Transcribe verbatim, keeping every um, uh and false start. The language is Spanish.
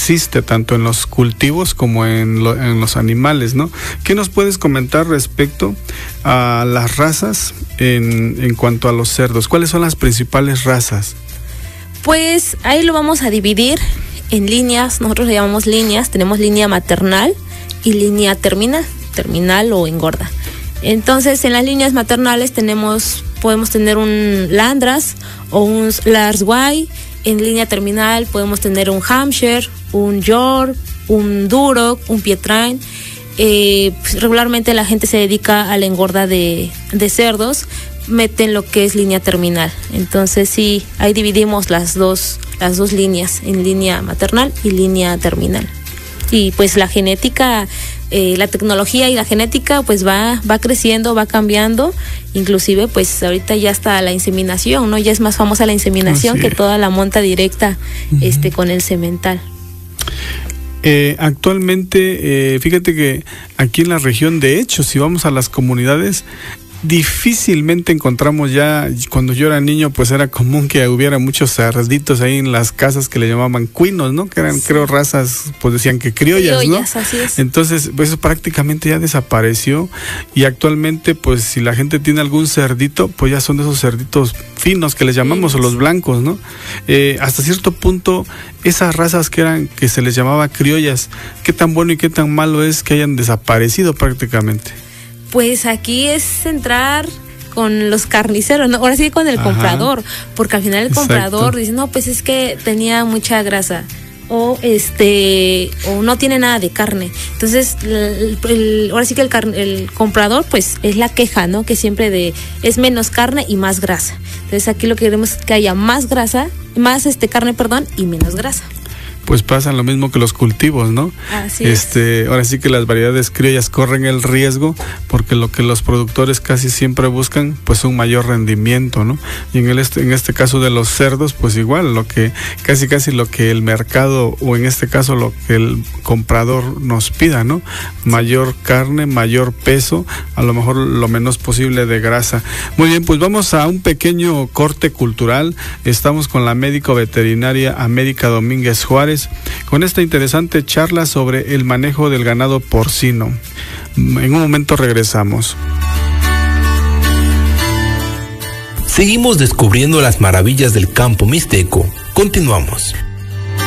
existe tanto en los cultivos como en, lo, en los animales, ¿no? ¿Qué nos puedes comentar respecto a las razas en, en cuanto a los cerdos? ¿Cuáles son las principales razas? Pues ahí lo vamos a dividir en líneas, nosotros le llamamos líneas, tenemos línea maternal y línea terminal, terminal o engorda. Entonces, en las líneas maternales tenemos, podemos tener un Landras o un Lars Way. En línea terminal podemos tener un Hampshire, un York, un Duroc, un Pietrain. Eh, pues, regularmente la gente se dedica a la engorda de, de cerdos, meten lo que es línea terminal. Entonces sí, ahí dividimos las dos, las dos líneas, en línea maternal y línea terminal. Y pues la genética, eh, la tecnología y la genética pues va, va creciendo, va cambiando, inclusive pues ahorita ya está la inseminación, ¿no? Ya es más famosa la inseminación que toda la monta directa, uh-huh. este, con el semental. Eh, actualmente, eh, fíjate que aquí en la región, de hecho, si vamos a las comunidades, difícilmente encontramos ya, cuando yo era niño, pues era común que hubiera muchos cerditos ahí en las casas que le llamaban cuinos, ¿no? Que eran, sí. creo, razas, pues decían que criollas, criollas, ¿no? Así es. Entonces, pues eso prácticamente ya desapareció y actualmente, pues si la gente tiene algún cerdito, pues ya son de esos cerditos finos que les llamamos, sí. o los blancos, ¿no? Eh, hasta cierto punto, esas razas que eran, que se les llamaba criollas, ¿qué tan bueno y qué tan malo es que hayan desaparecido prácticamente? Pues aquí es entrar con los carniceros, ¿no? Ahora sí con el Ajá. comprador, porque al final el Exacto. comprador dice, no, pues es que tenía mucha grasa, o este, o no tiene nada de carne. Entonces, el, el, ahora sí que el, el comprador, pues es la queja, ¿no? Que siempre de, es menos carne y más grasa. Entonces aquí lo que queremos es que haya más grasa, más este carne, perdón, y menos grasa. Pues pasa lo mismo que los cultivos, ¿no? Así este, es. Ahora sí que las variedades criollas corren el riesgo porque lo que los productores casi siempre buscan, pues un mayor rendimiento, ¿no? Y en el este, en este caso de los cerdos, pues igual, lo que casi casi lo que el mercado o en este caso lo que el comprador nos pida, ¿no? Mayor carne, mayor peso, a lo mejor lo menos posible de grasa. Muy bien, pues vamos a un pequeño corte cultural. Estamos con la médico veterinaria América Domínguez Juárez con esta interesante charla sobre el manejo del ganado porcino. En un momento regresamos. Seguimos descubriendo las maravillas del campo mixteco. Continuamos.